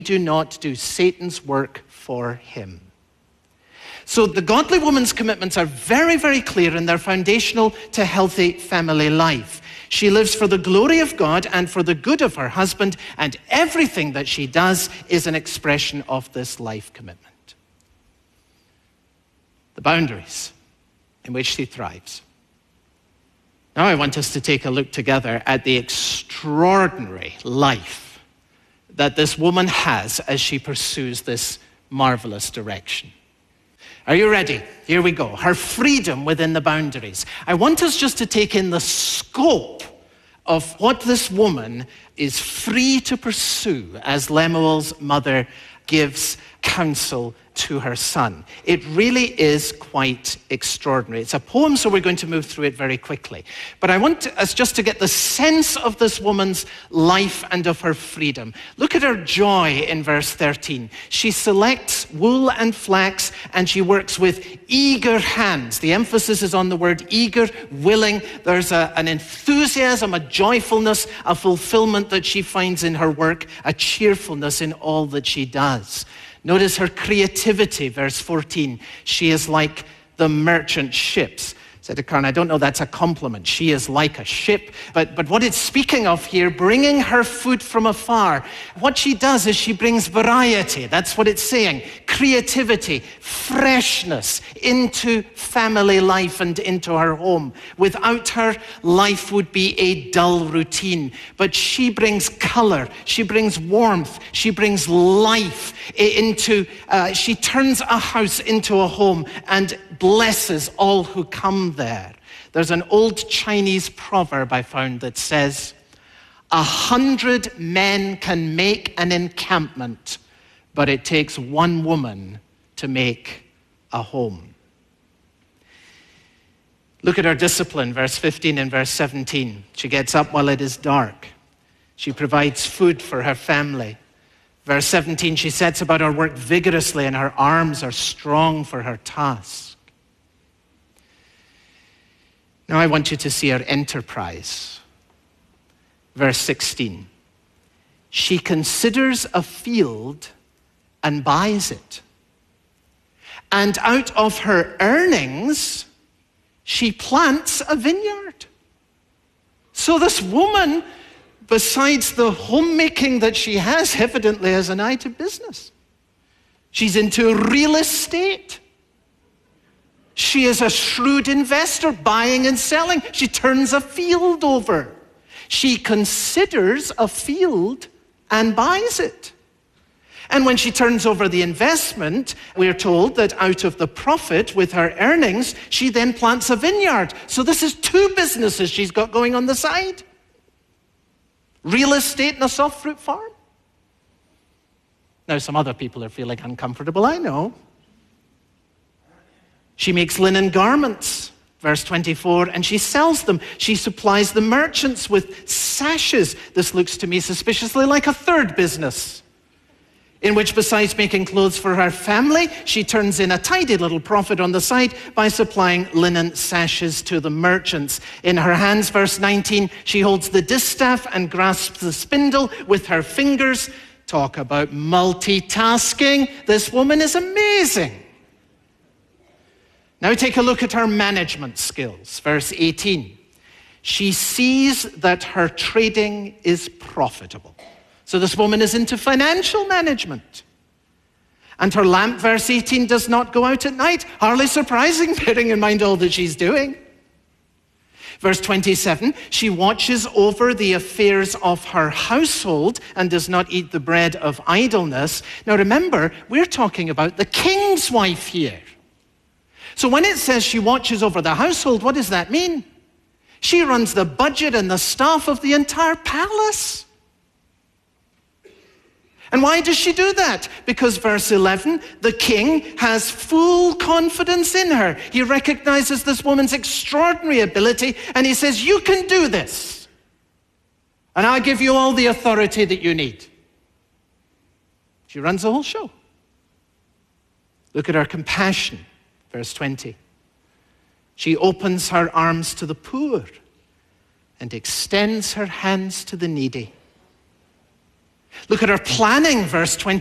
do not do Satan's work for him. So the godly woman's commitments are very, very clear, and they're foundational to healthy family life. She lives for the glory of God and for the good of her husband, and everything that she does is an expression of this life commitment. The boundaries in which she thrives. Now I want us to take a look together at the extraordinary life that this woman has as she pursues this marvelous direction. Are you ready? Here we go. Her freedom within the boundaries. I want us just to take in the scope of what this woman is free to pursue as Lemuel's mother gives counsel to her son. It really is quite extraordinary. It's a poem, so we're going to move through it very quickly. But I want us just to get the sense of this woman's life and of her freedom. Look at her joy in verse 13. She selects wool and flax, and she works with eager hands. The emphasis is on the word eager, willing. There's an enthusiasm, a joyfulness, a fulfillment that she finds in her work, a cheerfulness in all that she does. Notice her creativity, verse 14. She is like the merchant ships. I said to Karen, I don't know that's a compliment. She is like a ship. But what it's speaking of here, bringing her food from afar. What she does is she brings variety. That's what it's saying. Creativity, freshness into family life and into her home. Without her, life would be a dull routine. But she brings color. She brings warmth. She brings life into, she turns a house into a home and blesses all who come there. There's an old Chinese proverb I found that says, 100 men can make an encampment, but it takes one woman to make a home. Look at her discipline, verse 15 and verse 17. She gets up while it is dark. She provides food for her family. Verse 17, she sets about her work vigorously, and her arms are strong for her task. Now I want you to see her enterprise. Verse 16. She considers a field and buys it. And out of her earnings, she plants a vineyard. So this woman, besides the homemaking that she has, evidently has an eye to business. She's into real estate. She is a shrewd investor, buying and selling. She turns a field over. She considers a field and buys it. And when she turns over the investment, we're told that out of the profit with her earnings, she then plants a vineyard. So this is two businesses she's got going on the side. Real estate and a soft fruit farm. Now some other people are feeling uncomfortable, I know. She makes linen garments, verse 24, and she sells them. She supplies the merchants with sashes. This looks to me suspiciously like a third business, in which besides making clothes for her family, she turns in a tidy little profit on the side by supplying linen sashes to the merchants. In her hands, verse 19, she holds the distaff and grasps the spindle with her fingers. Talk about multitasking. This woman is amazing. Now take a look at her management skills. Verse 18. She sees that her trading is profitable. So this woman is into financial management. And her lamp, verse 18, does not go out at night. Hardly surprising, bearing in mind all that she's doing. Verse 27, she watches over the affairs of her household and does not eat the bread of idleness. Now remember, we're talking about the king's wife here. So when it says she watches over the household, what does that mean? She runs the budget and the staff of the entire palace. And why does she do that? Because verse 11, the king has full confidence in her. He recognizes this woman's extraordinary ability, and he says, you can do this. And I'll give you all the authority that you need. She runs the whole show. Look at her compassion. Verse 20, she opens her arms to the poor and extends her hands to the needy. Look at her planning, verse 20.